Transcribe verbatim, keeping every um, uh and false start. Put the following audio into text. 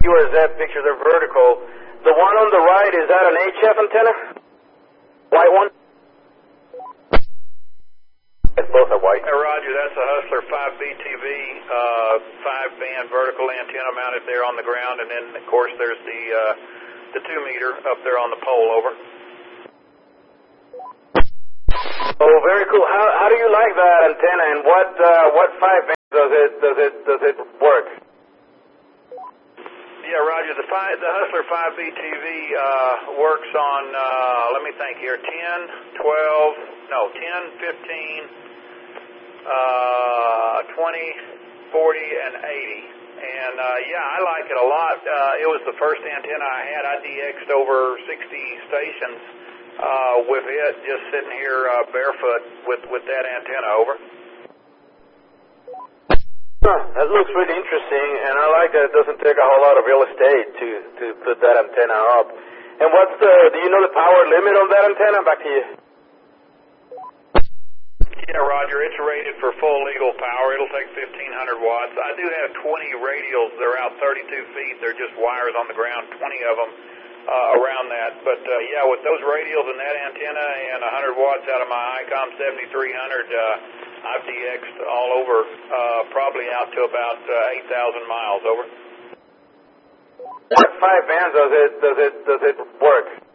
U R Z pictures are vertical. The one on the right, is that an H F antenna? White one? Yes, both are white. Hey, Roger, that's a Hustler five B T V, uh, five band vertical antenna mounted there on the ground, and then, of course, there's the uh, the two meter up there on the pole. Over. Oh, very cool. How how do you like that antenna, and what uh, what five bands does it does it does it work? Yeah, Roger. The five, the Hustler five B T V uh, works on. Uh, let me think here. ten, twelve, no, ten, fifteen, uh, twenty, forty, and eighty. And uh, yeah, I like it a lot. Uh, it was the first antenna I had. I D X'd over sixty stations uh, with it, just sitting here uh, barefoot with with that antenna. Over. Huh, that looks really interesting, and I like that it doesn't take a whole lot of real estate to, to put that antenna up. And what's the, do you know the power limit on that antenna? Back to you. Yeah, Roger, it's rated for full legal power. It'll take fifteen hundred watts. I do have twenty radials. They're out thirty-two feet. They're just wires on the ground, twenty of them uh, around that. But, uh, yeah, with those radials and that antenna and one hundred watts out of my ICOM seventy-three hundred, uh, I've D X'd all over, uh, probably out to about uh, eight thousand miles. Over. What five bands does it does it does it work?